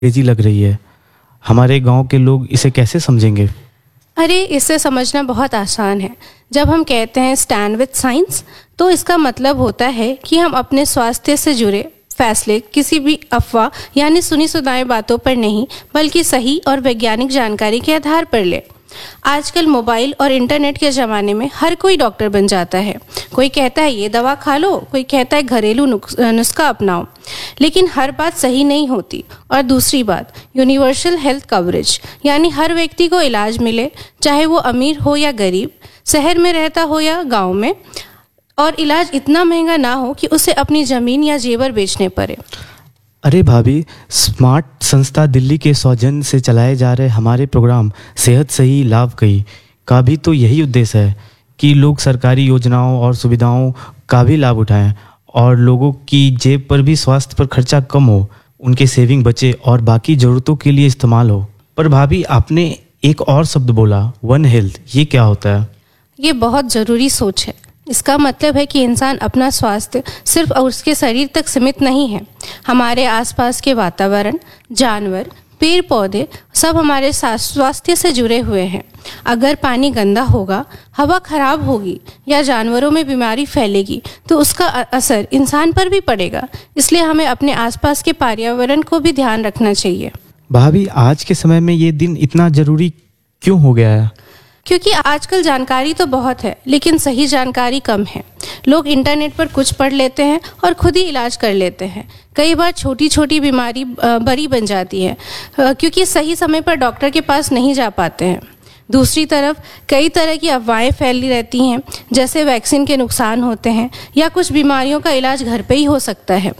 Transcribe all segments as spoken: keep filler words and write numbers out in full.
अंग्रेजी लग रही है। हमारे गांव के लोग इसे कैसे समझेंगे? अरे, इसे समझना बहुत आसान है। जब हम कहते हैं स्टैंड विद साइंस, तो इसका मतलब होता है कि हम अपने स्वास्थ्य से जुड़े फैसले किसी भी अफवाह यानी सुनी सुनाई बातों पर नहीं, बल्कि सही और वैज्ञानिक जानकारी के आधार पर ले। आजकल मोबाइल और इंटरनेट के ज़माने में हर कोई डॉक्टर बन जाता है। कोई कहता है ये दवा खा लो, कोई कहता है घरेलू नुस्खा अपनाओ, लेकिन हर बात सही नहीं होती। और दूसरी बात, यूनिवर्सल हेल्थ कवरेज यानी हर व्यक्ति को इलाज मिले, चाहे वो अमीर हो या गरीब, शहर में रहता हो या गाँव में, और इलाज इतना महंगा ना हो कि उसे अपनी ज़मीन या जेवर बेचने पड़े। अरे भाभी, स्मार्ट संस्था दिल्ली के सौजन्य से चलाए जा रहे हमारे प्रोग्राम सेहत सही लाभ कई का भी तो यही उद्देश्य है कि लोग सरकारी योजनाओं और सुविधाओं का भी लाभ उठाएं और लोगों की जेब पर भी स्वास्थ्य पर खर्चा कम हो, उनके सेविंग बचे और बाकी ज़रूरतों के लिए इस्तेमाल हो। पर भाभी, आपने एक और शब्द बोला, वन हेल्थ, ये क्या होता है? ये बहुत ज़रूरी सोच है। इसका मतलब है कि इंसान अपना स्वास्थ्य सिर्फ उसके शरीर तक सीमित नहीं है। हमारे आसपास के वातावरण, जानवर, पेड़ पौधे सब हमारे स्वास्थ्य से जुड़े हुए हैं। अगर पानी गंदा होगा, हवा खराब होगी या जानवरों में बीमारी फैलेगी, तो उसका असर इंसान पर भी पड़ेगा। इसलिए हमें अपने आसपास के पर्यावरण को भी ध्यान रखना चाहिए। भाभी, आज के समय में ये दिन इतना ज़रूरी क्यों हो गया है? क्योंकि आजकल जानकारी तो बहुत है, लेकिन सही जानकारी कम है। लोग इंटरनेट पर कुछ पढ़ लेते हैं और खुद ही इलाज कर लेते हैं। कई बार छोटी छोटी बीमारी बड़ी बन जाती है क्योंकि सही समय पर डॉक्टर के पास नहीं जा पाते हैं। दूसरी तरफ कई तरह की अफवाहें फैली रहती हैं, जैसे वैक्सीन के नुकसान होते हैं या कुछ बीमारियों का इलाज घर पे ही हो सकता है।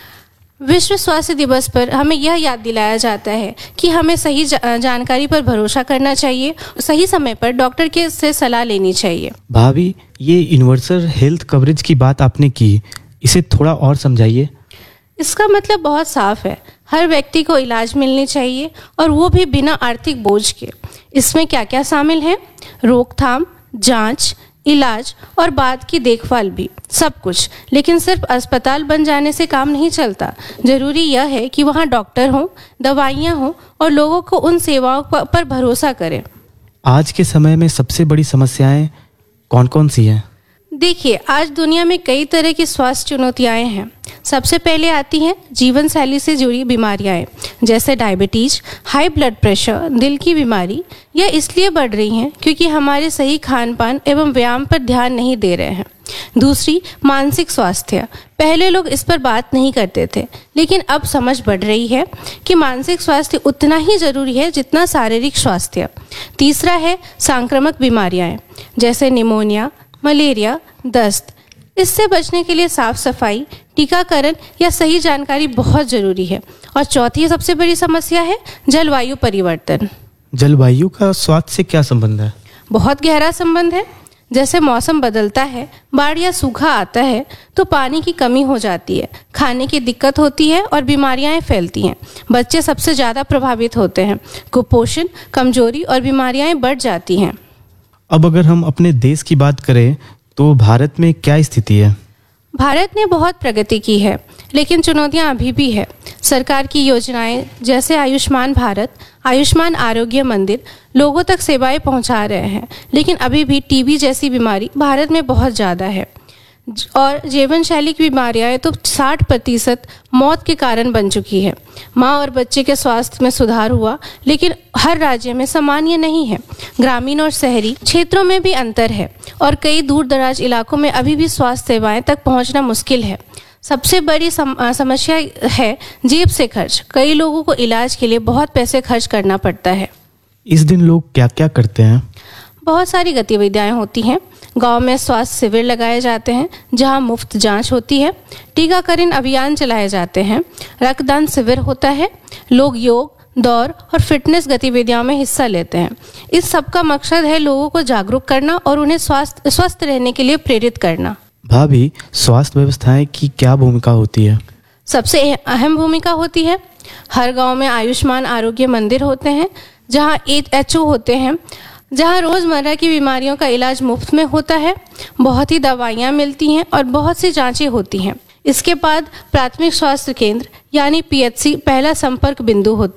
विश्व स्वास्थ्य दिवस पर हमें यह याद दिलाया जाता है कि हमें सही जानकारी पर भरोसा करना चाहिए, सही समय पर डॉक्टर के से सलाह लेनी चाहिए। भाभी, ये यूनिवर्सल हेल्थ कवरेज की बात आपने की, इसे थोड़ा और समझाइए। इसका मतलब बहुत साफ है, हर व्यक्ति को इलाज मिलनी चाहिए और वो भी बिना आर्थिक बोझ के। इसमें क्या क्या शामिल है? रोकथाम, जांच, इलाज और बाद की देखभाल भी, सब कुछ। लेकिन सिर्फ अस्पताल बन जाने से काम नहीं चलता। जरूरी यह है कि वहाँ डॉक्टर हों, दवाइयाँ हों और लोगों को उन सेवाओं पर भरोसा करें। आज के समय में सबसे बड़ी समस्याएं कौन कौन सी हैं? देखिए, आज दुनिया में कई तरह की स्वास्थ्य चुनौतियाँ हैं। सबसे पहले आती हैं जीवन शैली से जुड़ी बीमारियाँ, जैसे डायबिटीज, हाई ब्लड प्रेशर, दिल की बीमारी। यह इसलिए बढ़ रही हैं क्योंकि हमारे सही खान पान एवं व्यायाम पर ध्यान नहीं दे रहे हैं। दूसरी, मानसिक स्वास्थ्य। पहले लोग इस पर बात नहीं करते थे, लेकिन अब समझ बढ़ रही है कि मानसिक स्वास्थ्य उतना ही जरूरी है जितना शारीरिक स्वास्थ्य। तीसरा है संक्रामक बीमारियाँ, जैसे निमोनिया, मलेरिया, दस्त। इससे बचने के लिए साफ सफाई, टीकाकरण या सही जानकारी बहुत ज़रूरी है। और चौथी सबसे बड़ी समस्या है जलवायु परिवर्तन। जलवायु का स्वास्थ्य से क्या संबंध है? बहुत गहरा संबंध है। जैसे मौसम बदलता है, बाढ़ या सूखा आता है, तो पानी की कमी हो जाती है, खाने की दिक्कत होती है और बीमारियां फैलती हैं। बच्चे सबसे ज़्यादा प्रभावित होते हैं। कुपोषण, कमजोरी और बीमारियां बढ़ जाती हैं। अब अगर हम अपने देश की बात करें तो भारत में क्या स्थिति है? भारत ने बहुत प्रगति की है, लेकिन चुनौतियां अभी भी है। सरकार की योजनाएं जैसे आयुष्मान भारत, आयुष्मान आरोग्य मंदिर लोगों तक सेवाएं पहुंचा रहे हैं, लेकिन अभी भी टीबी जैसी बीमारी भारत में बहुत ज़्यादा है। और जीवन शैली की बीमारियां तो साठ प्रतिशत मौत के कारण बन चुकी है। माँ और बच्चे के स्वास्थ्य में सुधार हुआ, लेकिन हर राज्य में सामान्य नहीं है। ग्रामीण और शहरी क्षेत्रों में भी अंतर है और कई दूर दराज इलाकों में अभी भी स्वास्थ्य सेवाएं तक पहुंचना मुश्किल है। सबसे बड़ी सम, समस्या है जेब से खर्च। कई लोगों को इलाज के लिए बहुत पैसे खर्च करना पड़ता है। इस दिन लोग क्या क्या करते हैं? बहुत सारी गतिविधियां होती हैं। गांव में स्वास्थ्य शिविर लगाए जाते हैं जहां मुफ्त जांच होती है। टीकाकरण अभियान चलाए जाते हैं। रक्तदान शिविर होता है। लोग योग, दौड़ और फिटनेस गतिविधियों में हिस्सा लेते हैं। इस सब का मकसद है लोगों को जागरूक करना और उन्हें स्वास्थ्य स्वस्थ रहने के लिए प्रेरित करना। भाभी, स्वास्थ्य व्यवस्थाएं की क्या भूमिका होती है? सबसे अहम भूमिका होती है। हर गांव में आयुष्मान आरोग्य मंदिर होते हैं जहां एच ओ होते हैं, जहां रोज़मर्रा की बीमारियों का इलाज मुफ्त में होता है। बहुत ही दवाइयाँ मिलती हैं और बहुत सी जांचें होती हैं। इसके बाद प्राथमिक स्वास्थ्य केंद्र यानी पीएचसी पहला संपर्क बिंदु होते